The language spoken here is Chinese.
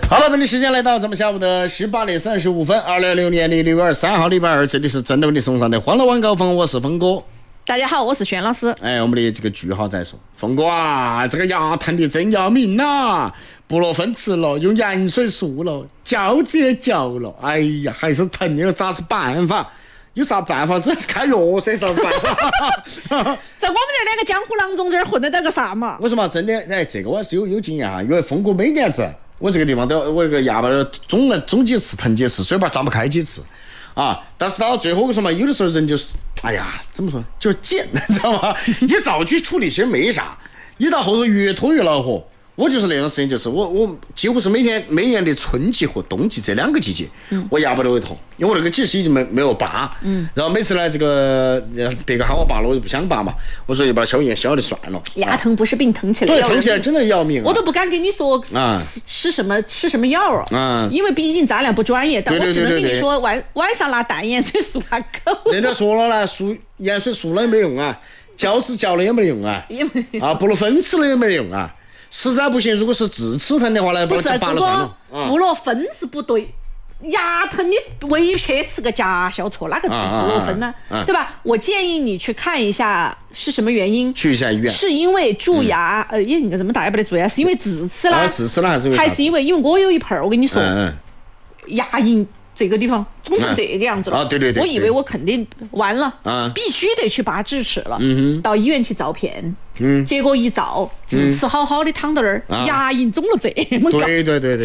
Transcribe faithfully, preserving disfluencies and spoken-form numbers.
好了，本地时间来到咱们下午的十八点三十五分，二零二六年的六月二十三号，礼拜二，这里是真的为你送上的欢乐晚高峰，我是峰哥。 大家好，我是轩老师。 哎，我们的这个句号在说，峰哥啊，这个牙疼的真要命呐、啊，布洛芬吃了，用盐水漱了，胶子也嚼了，哎呀，还是疼，有啥是办法？有啥办法？这开药噻，啥子办法？ 在我们这两个江湖郎中这儿混得到个啥嘛？ 为什么真的？哎，这个我是有有经验哈，因为峰哥每年子。我这个地方都我这个牙巴都肿了肿几次疼几次，嘴巴张不开几次啊！但是到最后什么，有的时候人就是哎呀，怎么说，就是贱，你知道吗？你早去处理其实没啥，一到后头越拖越恼火。我就是那种事情，就是我我几乎是每天每年的春季和冬季这两个季节，嗯、我牙巴都会痛，因为我这个其实已经没没有拔，嗯，然后每次呢这个别个喊我拔了，我就不想拔嘛，我说就把消炎消的算了。 牙疼不是病，疼起来对，疼起来真的要命、啊， 我都不敢跟你说啊吃什么吃什么药啊，嗯，因为毕竟咱俩不专业，但我只能跟你说晚晚上拿淡盐水漱下口。 人家说了呢，漱盐水漱了也没用啊，胶质嚼了也没用啊， 也没用啊，布洛芬吃了也没用啊。实在不行，如果是治齿疼的话呢，把它拔了算了。 布洛芬是不对，牙疼你唯撇吃个甲硝唑，那个布洛芬呢、啊啊啊啊，对吧？我建议你去看一下是什么原因， 去一下医院。是因为蛀牙，嗯、呃，因为你这么大也不得蛀牙，是因为智齿啦， 智齿啦还是还是因为因为我有一盆儿，我跟你说， 嗯嗯牙龈。这个地方肿成这个样子了、 嗯、啊！对对对， 我以为我肯定完了， 啊， 必须得去拔智齿了。 嗯哼， 到医院去照片， 嗯， 结果一照，智齿好好的躺到那儿， 嗯、 牙龈肿了这么高。 对对对对。